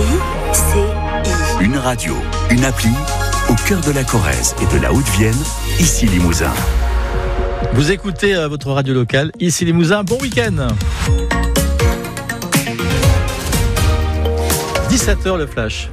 LCI. Une radio, une appli, au cœur de la Corrèze et de la Haute-Vienne, ici Limousin. Vous écoutez votre radio locale, ici Limousin. Bon week-end. 17h le flash.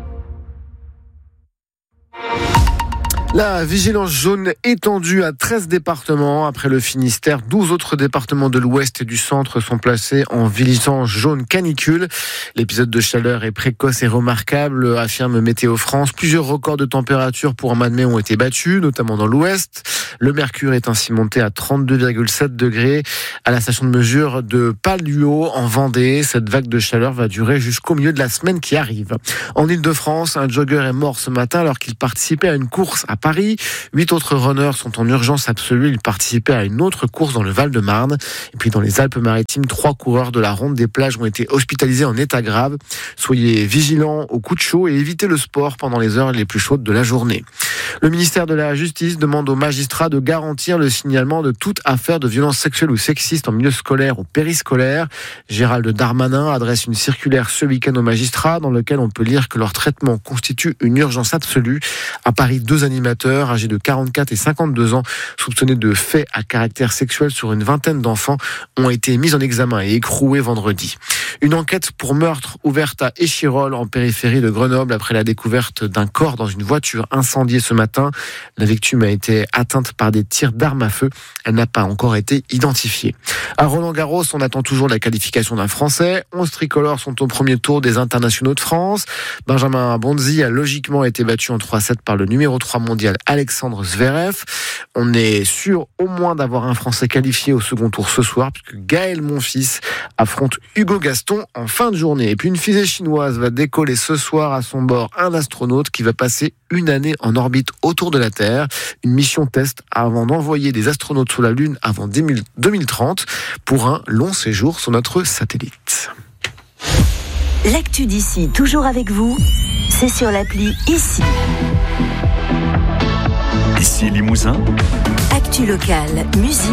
La vigilance jaune étendue à 13 départements. Après le Finistère, 12 autres départements de l'Ouest et du Centre sont placés en vigilance jaune canicule. L'épisode de chaleur est précoce et remarquable, affirme Météo France. Plusieurs records de température pour un mois de mai ont été battus, notamment dans l'Ouest. Le mercure est ainsi monté à 32,7 degrés à la station de mesure de Palluau en Vendée. Cette vague de chaleur va durer jusqu'au milieu de la semaine qui arrive. En Ile-de-France, un jogger est mort ce matin alors qu'il participait à une course à Paris. 8 autres runners sont en urgence absolue. Ils participaient à une autre course dans le Val-de-Marne. Et puis dans les Alpes-Maritimes, 3 coureurs de la Ronde des Plages ont été hospitalisés en état grave. Soyez vigilants aux coups de chaud et évitez le sport pendant les heures les plus chaudes de la journée. Le ministère de la Justice demande aux magistrats de garantir le signalement de toute affaire de violence sexuelle ou sexiste en milieu scolaire ou périscolaire. Gérald Darmanin adresse une circulaire ce week-end aux magistrats dans lequel on peut lire que leur traitement constitue une urgence absolue. À Paris, 2 animateurs âgés de 44 et 52 ans soupçonnés de faits à caractère sexuel sur une vingtaine d'enfants ont été mis en examen et écroués vendredi. Une enquête pour meurtre ouverte à Échirolles en périphérie de Grenoble après la découverte d'un corps dans une voiture incendiée ce matin. La victime a été atteinte par des tirs d'armes à feu. Elle n'a pas encore été identifiée. À Roland-Garros, on attend toujours la qualification d'un Français. 11 tricolores sont au premier tour des internationaux de France. Benjamin Bonzi a logiquement été battu en 3-7 par le numéro 3 mondial Alexandre Zverev. On est sûr au moins d'avoir un Français qualifié au second tour ce soir puisque Gaël Monfils affronte Hugo Gaston en fin de journée. Et puis une fusée chinoise va décoller ce soir, à son bord un astronaute qui va passer une année en orbite autour de la Terre. Une mission test avant d'envoyer des astronautes sur la Lune avant 2030 pour un long séjour sur notre satellite. L'actu d'ici, toujours avec vous, c'est sur l'appli ICI. Ici Limousin. Actu locale, musique.